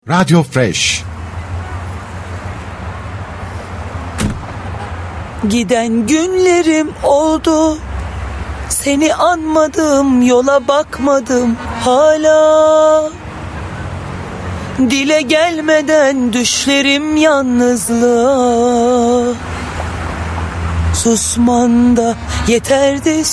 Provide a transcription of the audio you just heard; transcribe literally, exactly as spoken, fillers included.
Radio Fresh. Giden günlerim oldu, seni anmadım, yola bakmadım hala. Dile gelmeden düşlerim yalnızlığa. Susman da yeterdi